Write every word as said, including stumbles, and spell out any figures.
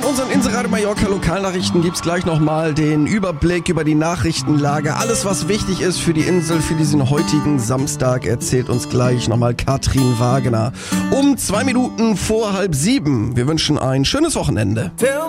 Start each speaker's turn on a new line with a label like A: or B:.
A: unseren Inseradio Mallorca Lokalnachrichten gibt's gleich nochmal den Überblick über die Nachrichtenlage. Alles, was wichtig ist für die Insel, für diesen heutigen Samstag, erzählt uns gleich nochmal Katrin Wagner. Um zwei Minuten vor halb sieben. Wir wünschen ein schönes Wochenende.